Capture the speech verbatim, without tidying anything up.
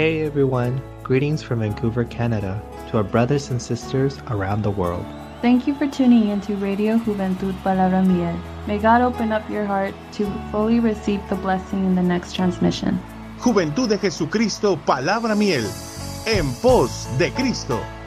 Hey everyone, greetings from Vancouver, Canada, to our brothers and sisters around the world. Thank you for tuning in to Radio Juventud Palabra Miel. May God open up your heart to fully receive the blessing in the next transmission. Juventud de Jesucristo, Palabra Miel, en pos de Cristo.